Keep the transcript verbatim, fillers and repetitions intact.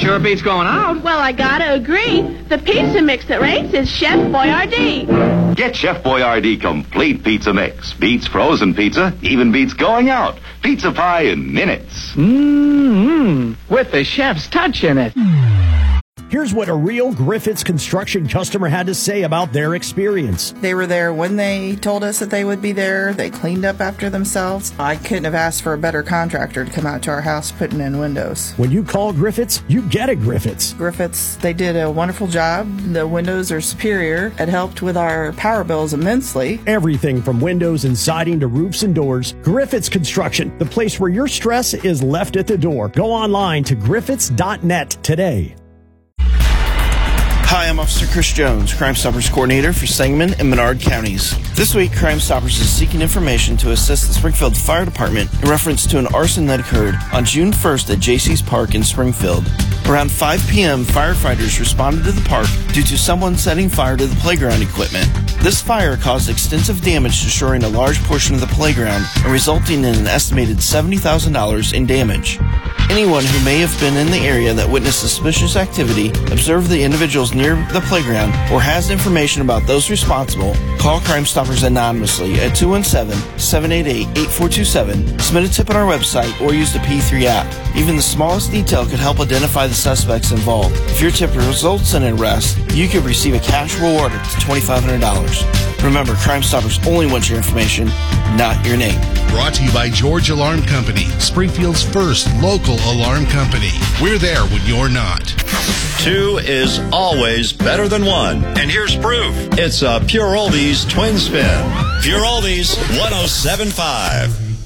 sure beats going out. Well, I gotta agree. The pizza mix that rates is Chef Boyardee. Get Chef Boyardee Complete Pizza Mix. Beats frozen pizza, even beats going out. Pizza pie in minutes. Mmm, with the chef's touch in it. Here's what a real Griffiths Construction customer had to say about their experience. They were there when they told us that they would be there. They cleaned up after themselves. I couldn't have asked for a better contractor to come out to our house putting in windows. When you call Griffiths, you get a Griffiths. Griffiths, they did a wonderful job. The windows are superior. It helped with our power bills immensely. Everything from windows and siding to roofs and doors. Griffiths Construction, the place where your stress is left at the door. Go online to griffiths dot net today. Hi, I'm Officer Chris Jones, Crime Stoppers Coordinator for Sangamon and Menard Counties. This week, Crime Stoppers is seeking information to assist the Springfield Fire Department in reference to an arson that occurred on June first at J C's Park in Springfield. Around five p.m., firefighters responded to the park due to someone setting fire to the playground equipment. This fire caused extensive damage, destroying a large portion of the playground and resulting in an estimated seventy thousand dollars in damage. Anyone who may have been in the area that witnessed suspicious activity, observed the individuals near the playground, or has information about those responsible, call Crime Stoppers anonymously at two one seven, seven eight eight, eight four two seven, submit a tip on our website, or use the P three app. Even the smallest detail could help identify the suspects involved. If your tip results in an arrest, you could receive a cash reward up to twenty-five hundred dollars. Remember, Crime Stoppers only want your information, not your name. Brought to you by George Alarm Company, Springfield's first local alarm company. We're there when you're not. Two is always better than one. And here's proof. It's a Pure Oldies twin spin. Pure Oldies one oh seven point five.